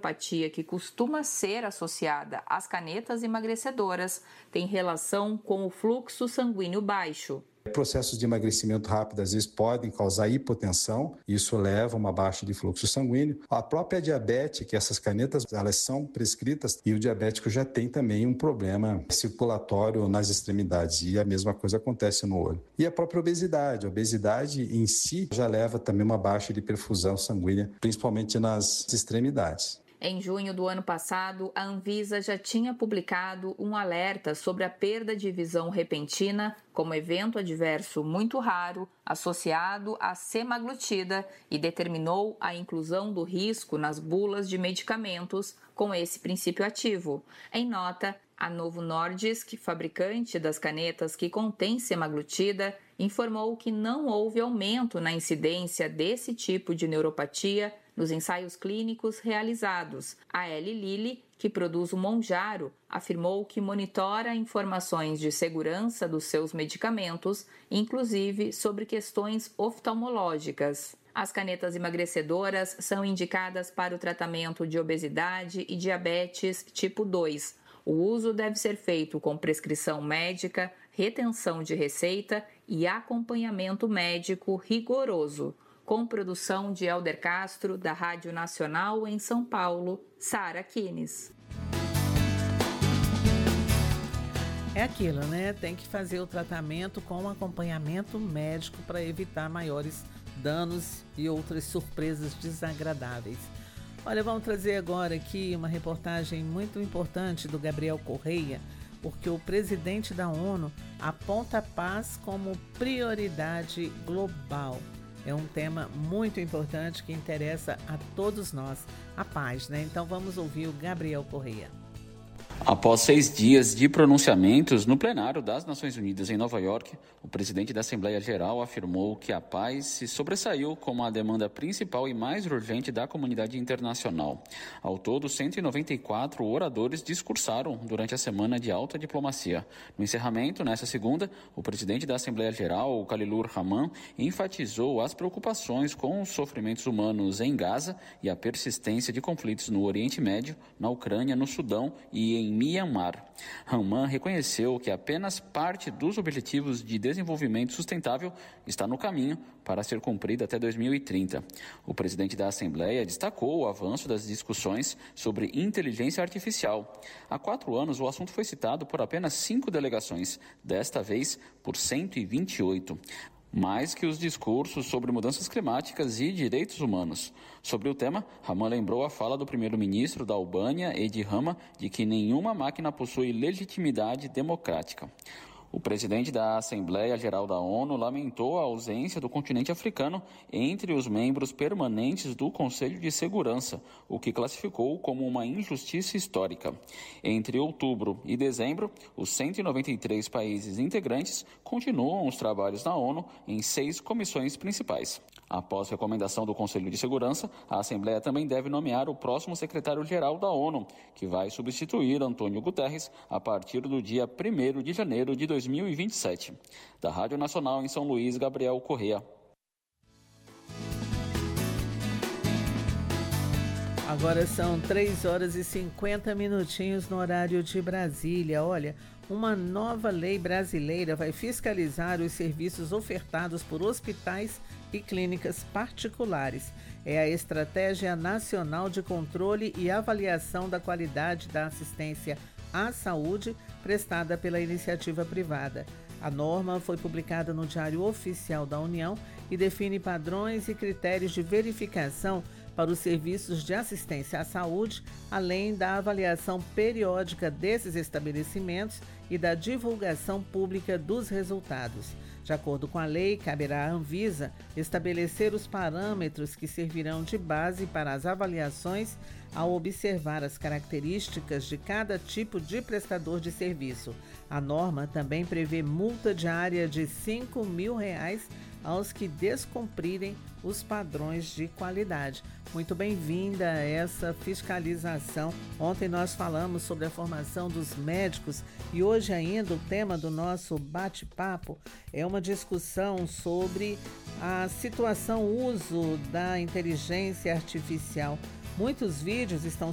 neuropatia que costuma ser associada às canetas emagrecedoras tem relação com o fluxo sanguíneo baixo. Processos de emagrecimento rápido às vezes podem causar hipotensão, isso leva a uma baixa de fluxo sanguíneo. A própria diabetes, que essas canetas elas são prescritas, e o diabético já tem também um problema circulatório nas extremidades, e a mesma coisa acontece no olho. E a própria obesidade, a obesidade em si já leva também uma baixa de perfusão sanguínea, principalmente nas extremidades. Em junho do ano passado, a Anvisa já tinha publicado um alerta sobre a perda de visão repentina como evento adverso muito raro associado à semaglutida e determinou a inclusão do risco nas bulas de medicamentos com esse princípio ativo. Em nota, a Novo Nordisk, fabricante das canetas que contém semaglutida, informou que não houve aumento na incidência desse tipo de neuropatia nos ensaios clínicos realizados. A Eli Lilly, que produz o Mounjaro, afirmou que monitora informações de segurança dos seus medicamentos, inclusive sobre questões oftalmológicas. As canetas emagrecedoras são indicadas para o tratamento de obesidade e diabetes tipo 2. O uso deve ser feito com prescrição médica, retenção de receita e acompanhamento médico rigoroso. Com produção de Helder Castro, da Rádio Nacional em São Paulo, Sara Kines. É aquilo, né? Tem que fazer o tratamento com acompanhamento médico para evitar maiores danos e outras surpresas desagradáveis. Olha, vamos trazer agora aqui uma reportagem muito importante do Gabriel Correia, porque o presidente da ONU aponta a paz como prioridade global. É um tema muito importante que interessa a todos nós, a paz, né? Então vamos ouvir o Gabriel Correia. Após 6 dias de pronunciamentos no plenário das Nações Unidas em Nova York, o presidente da Assembleia Geral afirmou que a paz se sobressaiu como a demanda principal e mais urgente da comunidade internacional. Ao todo, 194 oradores discursaram durante a semana de alta diplomacia. No encerramento, nesta segunda, o presidente da Assembleia Geral, o Khalilur Rahman, enfatizou as preocupações com os sofrimentos humanos em Gaza e a persistência de conflitos no Oriente Médio, na Ucrânia, no Sudão e em Myanmar. Rahman reconheceu que apenas parte dos objetivos de desenvolvimento sustentável está no caminho para ser cumprida até 2030. O presidente da Assembleia destacou o avanço das discussões sobre inteligência artificial. Há 4 anos, o assunto foi citado por apenas 5 delegações, desta vez por 128. Mais que os discursos sobre mudanças climáticas e direitos humanos. Sobre o tema, Rahman lembrou a fala do primeiro-ministro da Albânia, Edi Rama, de que nenhuma máquina possui legitimidade democrática. O presidente da Assembleia Geral da ONU lamentou a ausência do continente africano entre os membros permanentes do Conselho de Segurança, o que classificou como uma injustiça histórica. Entre outubro e dezembro, os 193 países integrantes continuam os trabalhos da ONU em 6 comissões principais. Após recomendação do Conselho de Segurança, a Assembleia também deve nomear o próximo secretário-geral da ONU, que vai substituir Antônio Guterres a partir do dia 1º de janeiro de 2027. Da Rádio Nacional em São Luís, Gabriel Correia. Agora são 3 horas e 50 minutinhos no horário de Brasília. Olha, uma nova lei brasileira vai fiscalizar os serviços ofertados por hospitais e clínicas particulares. É a Estratégia Nacional de Controle e Avaliação da Qualidade da Assistência à Saúde prestada pela iniciativa privada. A norma foi publicada no Diário Oficial da União e define padrões e critérios de verificação para os serviços de assistência à saúde, além da avaliação periódica desses estabelecimentos e da divulgação pública dos resultados. De acordo com a lei, caberá à Anvisa estabelecer os parâmetros que servirão de base para as avaliações ao observar as características de cada tipo de prestador de serviço. A norma também prevê multa diária de R$ 5.000 aos que descumprirem os padrões de qualidade. Muito bem-vinda a essa fiscalização. Ontem nós falamos sobre a formação dos médicos e hoje ainda o tema do nosso bate-papo é uma discussão sobre a situação, o uso da inteligência artificial. Muitos vídeos estão